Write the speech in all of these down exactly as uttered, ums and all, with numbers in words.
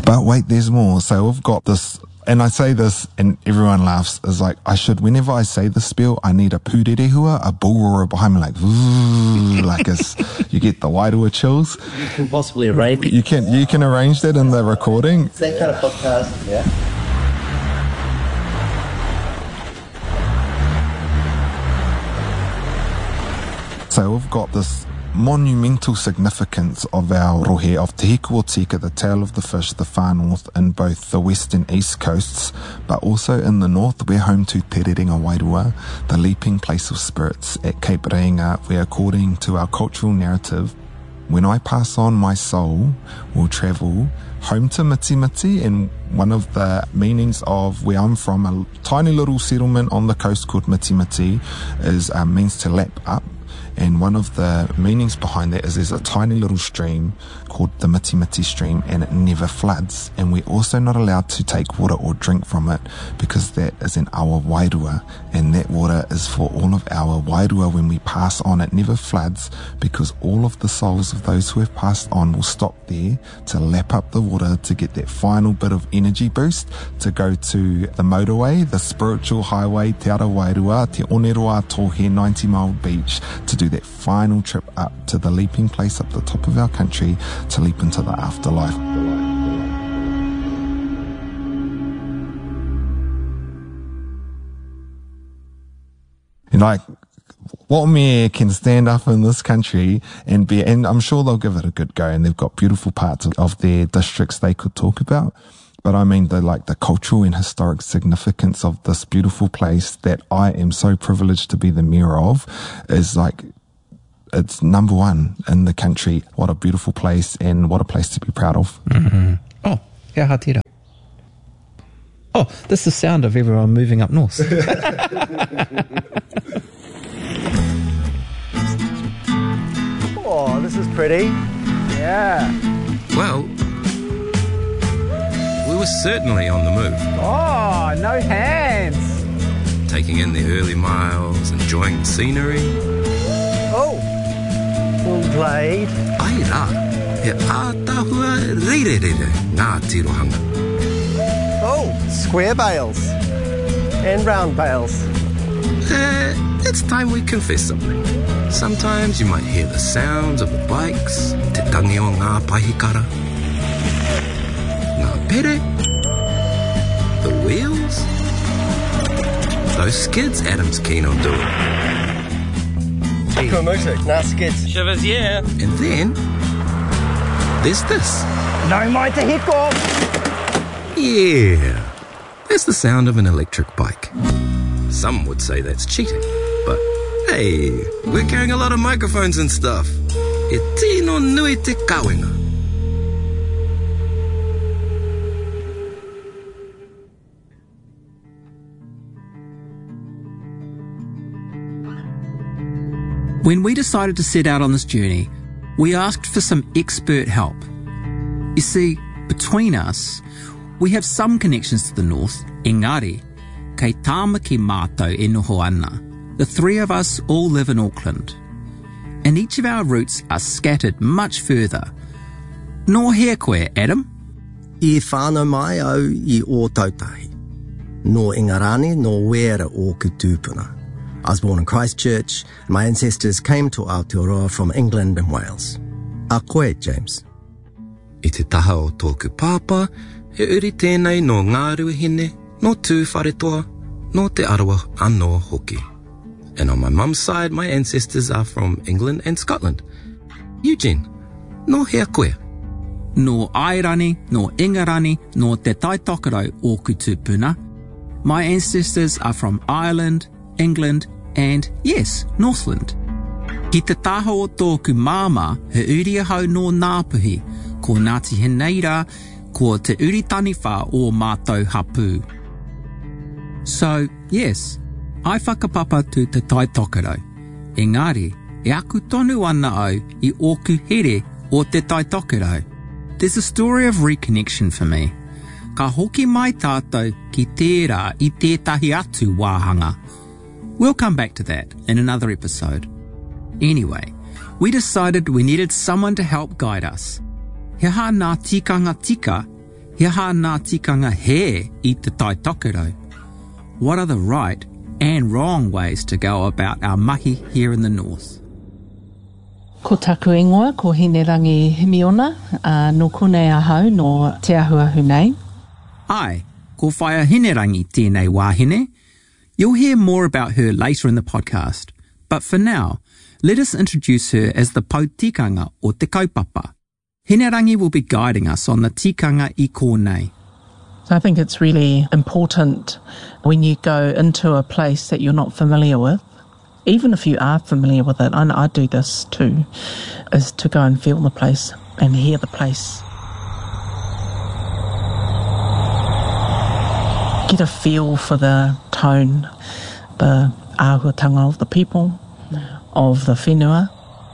But wait, there's more. So we've got this, and I say this and everyone laughs, is like, I should, whenever I say the spell, I need a pūrerehua, a bull roarer behind me, like, like it's, you get the Wairua chills. You can possibly arrange You can, you can arrange that in the recording. It's that kind of podcast, yeah. So we've got this monumental significance of our rohe of Te Hiku o Tika, the tail of the fish, the far north, in both the west and east coasts, but also in the north. We're home to Te Rerenga Wairua, the leaping place of spirits at Cape Reinga, where according to our cultural narrative, when I pass on, my soul will travel home to Miti Miti, and one of the meanings of where I'm from, a tiny little settlement on the coast called Miti Miti, is uh, means to lap up. And one of the meanings behind that is there's a tiny little stream called the Miti Miti stream, and it never floods. And we're also not allowed to take water or drink from it because that is in our wairua, and that water is for all of our wairua. When we pass on, it never floods because all of the souls of those who have passed on will stop there to lap up the water to get that final bit of energy boost to go to the motorway, the spiritual highway, Te Ara Wairua, Te Oneroa Tohe ninety mile beach, to do that final trip up to the leaping place up the top of our country to leap into the afterlife. And like, what mayor can stand up in this country and be, and I'm sure they'll give it a good go, and they've got beautiful parts of, of their districts they could talk about. But I mean, the like the cultural and historic significance of this beautiful place that I am so privileged to be the mayor of is like, it's number one in the country. What a beautiful place, and what a place to be proud of. Mm-hmm. Oh, kia hatira. Oh, this is the sound of everyone moving up north. Oh, this is pretty. Yeah. Well, we were certainly on the move. Oh, no hands. Taking in the early miles, enjoying the scenery. Oh, full glade. Ai rā, he ātahua reirerere ngā tirohanga. Oh, square bales and round bales. Uh, it's time we confess something. Sometimes you might hear the sounds of the bikes, te tangi o ngā pahikara, ngā pere, the wheels, those skids Adam's keen on doing. Cool music, nah skids. Shivers, yeah. And then there's this. No mai te hiko. Yeah, that's the sound of an electric bike. Some would say that's cheating, but hey, we're carrying a lot of microphones and stuff. E tino nui te kawenga. When we decided to set out on this journey, we asked for some expert help. You see, between us, we have some connections to the north, engari, kei tāmaki mātou e noho ana. The three of us all live in Auckland, and each of our roots are scattered much further. Nō hea koe, Adam? I whānau mai au I o Tautahi. Nō Ingarani, nō Wera o Kutupuna. I was born in Christchurch, and my ancestors came to Aotearoa from England and Wales. A koe, James? I te taha o tōku pāpā, he uri tēnei no ngā ruahine, no tū wharetoa, no te arawa anō hoki. And on my mum's side, my ancestors are from England and Scotland. Eugene, no hea koe? No Airani, no Ingarani, no te Taitokerau o Kutupuna. My ancestors are from Ireland, England, and, yes, Northland. Ki te taha o tōku māma, he uri ahau no Ngāpuhi, ko Ngāti Heneira, ko te uri taniwha o mātou hapū. So, yes, ai whakapapa tū te Taitokerau. Engari, e aku tonu ana au I oku here o te Taitokerau. There's a story of reconnection for me. Ka hoki mai tātou ki tērā I tētahi atu wāhanga. We'll come back to that in another episode. Anyway, we decided we needed someone to help guide us. He ha ngā tikanga tika, He aha nā tikanga he I te tai tokerau. What are the right and wrong ways to go about our mahi here in the north? Ko taku ingoa, ko Hinerangi Himiona, uh, no konei ahau no te ahuahu nei. Ai, ko whaia Hinerangi tēnei wāhine. You'll hear more about her later in the podcast, but for now, let us introduce her as the pautikanga o te kaupapa. Hinerangi will be guiding us on the tikanga I kōnei. So I think it's really important when you go into a place that you're not familiar with, even if you are familiar with it, and I do this too, is to go and feel the place and hear the place. Get a feel for the tone, the āhuatanga of the people, of the whenua.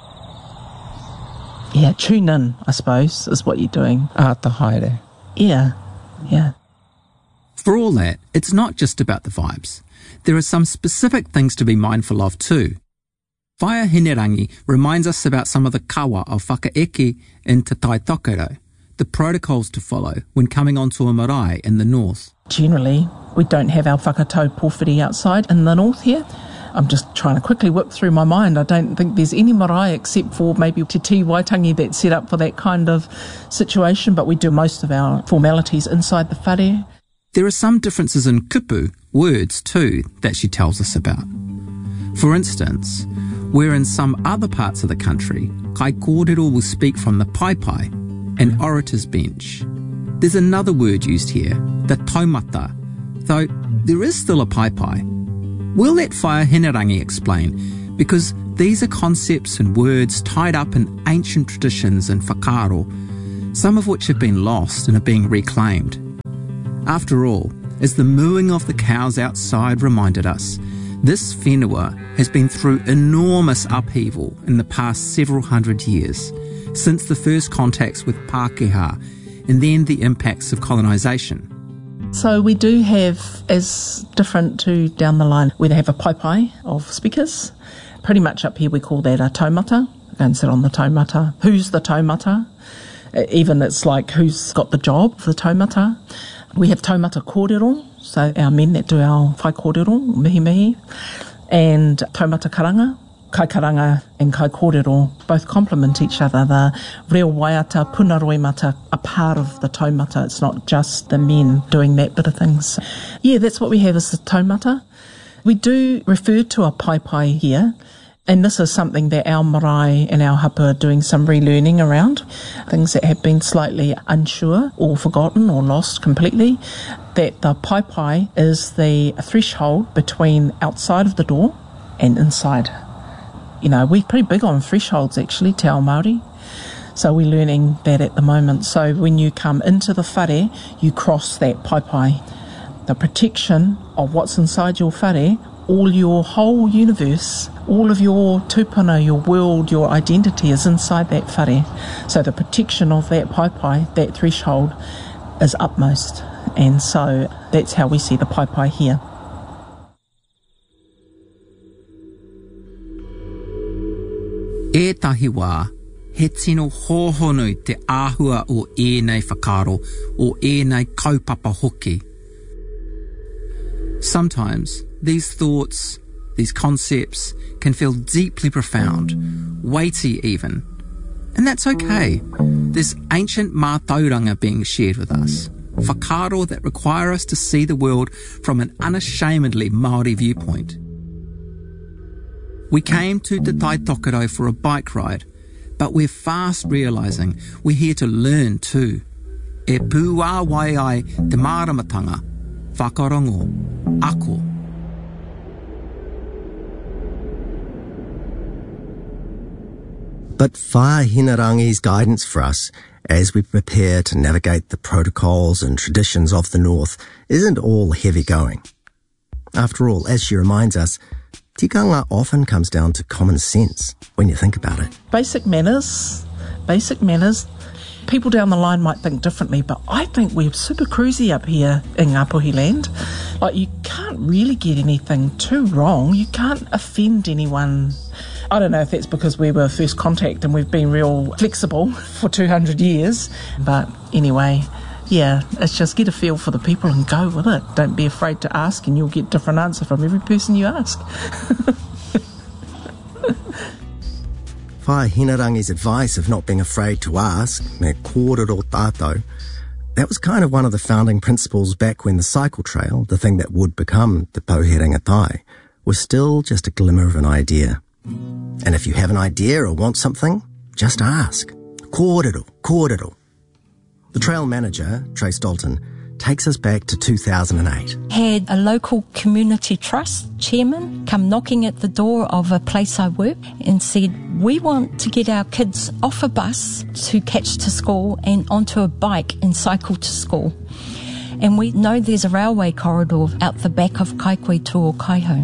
Yeah, tune in, I suppose, is what you're doing. Ata haere. Yeah, yeah. For all that, it's not just about the vibes. There are some specific things to be mindful of too. Whaia Hinerangi reminds us about some of the kawa of whakaeke in Te Tai Tokerau, the protocols to follow when coming onto a marae in the north. Generally, we don't have our whakatau pōwhiri outside in the north here. I'm just trying to quickly whip through my mind. I don't think there's any marae except for maybe Te Ti Waitangi that's set up for that kind of situation, but we do most of our formalities inside the whare. There are some differences in kupu, words too, that she tells us about. For instance, where in some other parts of the country, kai kōrero will speak from the paipai, an orator's bench. There's another word used here, the taumata, though there is still a paipai. We'll let Whaia Hinerangi explain, because these are concepts and words tied up in ancient traditions and whakaaro, some of which have been lost and are being reclaimed. After all, as the mooing of the cows outside reminded us, this whenua has been through enormous upheaval in the past several hundred years, since the first contacts with Pākehā and then the impacts of colonisation. So we do have, as different to down the line, where they have a paipai of speakers. Pretty much up here we call that a taumata. Go and sit on the taumata. Who's the taumata? Even it's like who's got the job of the taumata. We have taumata kōrero, so our men that do our whai kōrero, mihi mihi, and taumata karanga. Kai karanga and kai kōrero both complement each other. The reo waiata, punaroi mata, a part of the taumata. It's not just the men doing that bit of things. Yeah, that's what we have as the taumata. We do refer to a paipai here, and this is something that our marae and our hapa are doing some relearning around, things that have been slightly unsure or forgotten or lost completely, that the paipai is the threshold between outside of the door and inside. You know, we're pretty big on thresholds actually, te ao Māori. So we're learning that at the moment. So when you come into the whare, you cross that paipai. The protection of what's inside your whare, all your whole universe, all of your tupuna, your world, your identity is inside that whare. So the protection of that paipai, that threshold, is utmost. And so that's how we see the paipai here. Ētahi wā, he tino hōhonui te āhua o ēnei whakaaro, o ēnei kaupapa hoki. Sometimes these thoughts, these concepts, can feel deeply profound, weighty even. And that's okay. There's ancient mātauranga being shared with us, whakaaro that require us to see the world from an unashamedly Māori viewpoint. We came to Te Tai Tokerau for a bike ride, but we're fast realising we're here to learn too. E pūā wai ai te māramatanga, whakarongo, ako. But Whaia Hinerangi's guidance for us as we prepare to navigate the protocols and traditions of the North isn't all heavy going. After all, as she reminds us, tikanga often comes down to common sense when you think about it. Basic manners, basic manners. People down the line might think differently, but I think we're super cruisy up here in Ngāpuhi land. Like, you can't really get anything too wrong. You can't offend anyone. I don't know if that's because we were first contact and we've been real flexible for two hundred years. But anyway, Yeah, it's just get a feel for the people and go with it. Don't be afraid to ask, and you'll get a different answer from every person you ask. Whai Hinarangi's advice of not being afraid to ask, me kōrero tātou, that was kind of one of the founding principles back when the cycle trail, the thing that would become the Pouherenga Tai, was still just a glimmer of an idea. And if you have an idea or want something, just ask. Kōrero, kōrero. The trail manager, Trace Dalton, takes us back to two thousand eight. Had a local community trust chairman come knocking at the door of a place I work and said, we want to get our kids off a bus to catch to school and onto a bike and cycle to school. And we know there's a railway corridor out the back of Kaikui to Kaiho.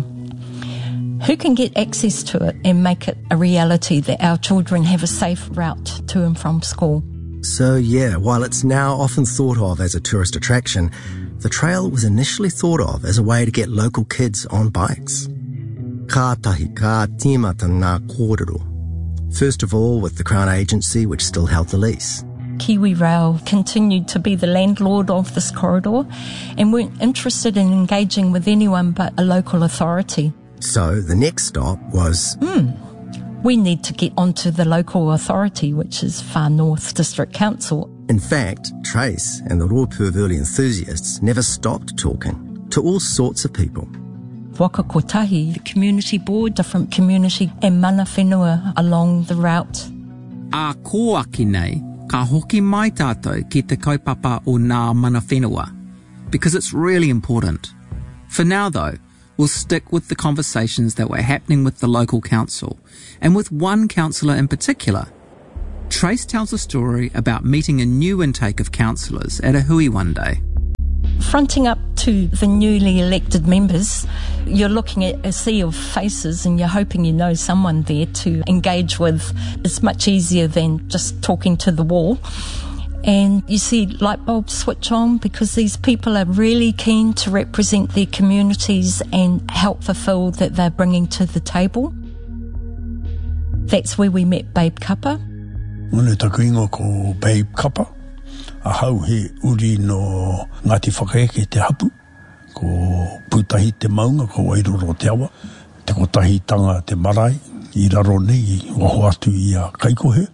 Who can get access to it and make it a reality that our children have a safe route to and from school? So yeah, while it's now often thought of as a tourist attraction, the trail was initially thought of as a way to get local kids on bikes. Ka tahi ka tīmata ngā kōrero. First of all with the Crown Agency, which still held the lease. Kiwi Rail continued to be the landlord of this corridor and weren't interested in engaging with anyone but a local authority. So the next stop was... Hmm. We need to get onto the local authority, which is Far North District Council. In fact, Trace and the Rōpū early enthusiasts never stopped talking to all sorts of people. Waka Kotahi, the community board, different community and mana whenua along the route. A ko aki nei, ka hoki mai tātou ki te kaupapa o nā mana whenua, because it's really important. For now though, we'll stick with the conversations that were happening with the local council, and with one councillor in particular. Trace tells a story about meeting a new intake of councillors at a hui one day. Fronting up to the newly elected members, you're looking at a sea of faces and you're hoping you know someone there to engage with. It's much easier than just talking to the wall. And you see light bulbs switch on because these people are really keen to represent their communities and help fulfill that they're bringing to the table. That's where we met Babe Kapa. Mune taku ingo ko Babe Kapa. A hau he uri no Ngāti Whakaeke te hapu. Ko putahi te maunga ko Wairoro te awa. Te kotahitanga te marae. I raro nei i waho atu i a Kaikohe.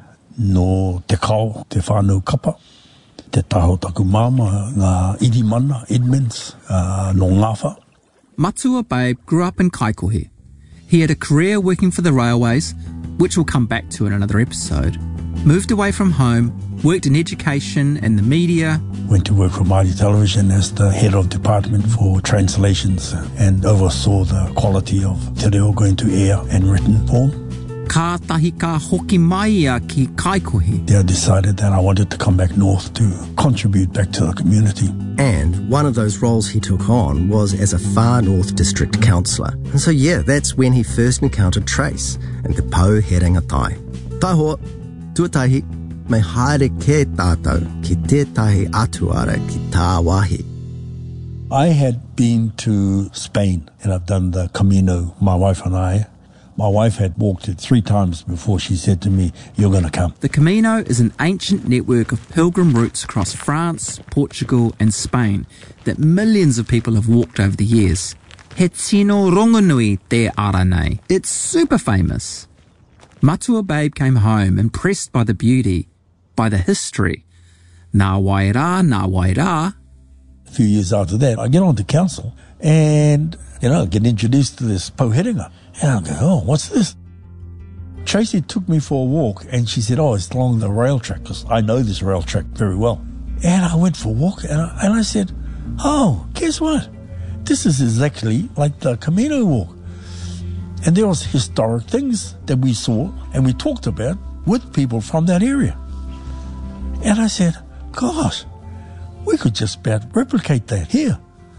No te kao, te whānau kapa, te taho taku māma, ngā Irimana, Edmonds, uh, no Ngāwha. Matua Babe grew up in Kaikohe. He had a career working for the railways, which we'll come back to in another episode. Moved away from home, worked in education and the media. Went to work for Māori Television as the head of department for translations and oversaw the quality of te reo going to air and written form. Ka tahi ka hoki mai ia ki Kaikohe. I decided that I wanted to come back north to contribute back to the community. And one of those roles he took on was as a Far North District Councillor. And so yeah, that's when he first encountered Trace and the Pouherenga Tai. Tahoa, tuatahi, me haere ke tātou ki tētahi atuara ki tā wahi. I had been to Spain and I've done the Camino, my wife and I. My wife had walked it three times before she said to me, you're going to come. The Camino is an ancient network of pilgrim routes across France, Portugal and Spain that millions of people have walked over the years. He tino rongonui te ara nei. It's super famous. Matua Babe came home impressed by the beauty, by the history. Nā wairā, nā wairā. A few years after that, I get on to council and, you know, get introduced to this Pouherenga. And I go, oh, what's this? Tracy took me for a walk and she said, oh, it's along the rail track because I know this rail track very well. And I went for a walk and I, and I said, oh, guess what? This is exactly like the Camino walk. And there was historic things that we saw and we talked about with people from that area. And I said, gosh, we could just about replicate that here.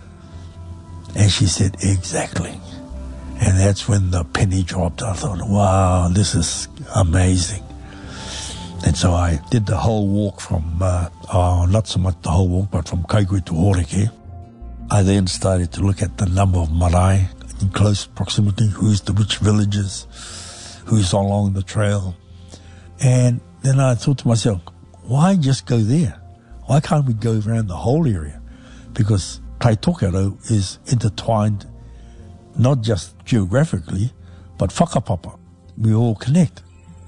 And she said, exactly. And that's when the penny dropped. I thought, wow, this is amazing. And so I did the whole walk from, uh, oh, not so much the whole walk, but from Kaikui to Horeke. I then started to look at the number of marae in close proximity, who's the which villages, who's along the trail. And then I thought to myself, why just go there? Why can't we go around the whole area? Because Tai Tokerau is intertwined not just geographically, but whakapapa. We all connect.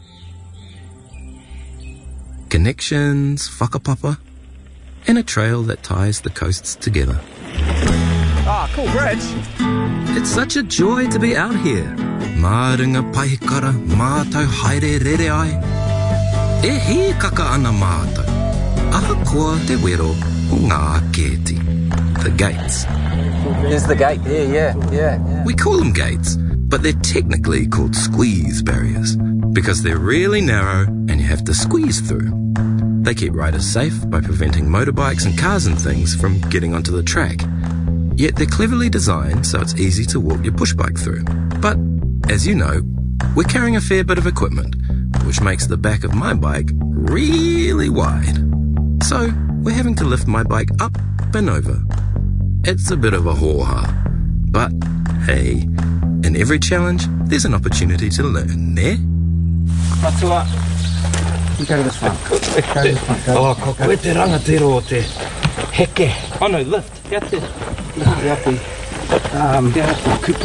Connections, whakapapa, and a trail that ties the coasts together. Ah, cool bridge. It's such a joy to be out here. Mā ringa paihikara, mā tau haere rere ai. E hi kaka ana mātou. Ahakoa te wero o ngā kēti. The gates. There's the gate there, yeah, yeah, yeah. We call them gates, but they're technically called squeeze barriers because they're really narrow and you have to squeeze through. They keep riders safe by preventing motorbikes and cars and things from getting onto the track. Yet they're cleverly designed so it's easy to walk your push bike through. But, as you know, we're carrying a fair bit of equipment, which makes the back of my bike really wide. So, we're having to lift my bike up and over. It's a bit of a hoo-ha. But, hey, in every challenge, there's an opportunity to learn, ne? Matua, you go to this front. Go to this front. Go. Oh, ko koe te rangatiro o te heke. Oh no, lift. Kia te. Lift out the, um, down the kupu.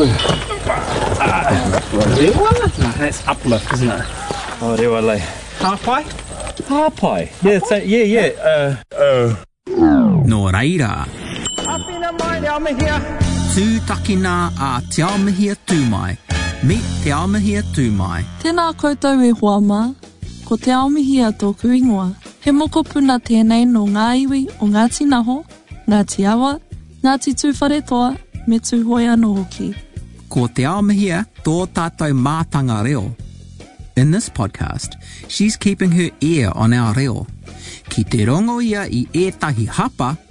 Rewa? No, that's uplift, isn't it? Oh, rewa lei. Hāpai? Hāpai. Yeah, so, yeah, yeah. Uh, uh. Nō reira. Apina mai te amahia. Tūtakina a te aomahia tūmai. Meet te aomahia tūmai. Tēnā koutou e Huama, ko te aomahia tōku ingoa. He moko puna tēnei no ngā iwi o Ngāti Naho, Ngāti Awa, Ngāti Tūwharetoa, me Tūhoi anō hoki. Ko te aomahia tō tātou mātanga reo. In this podcast, she's keeping her ear on our reo. Ki te rongo ia I ētahi hapa,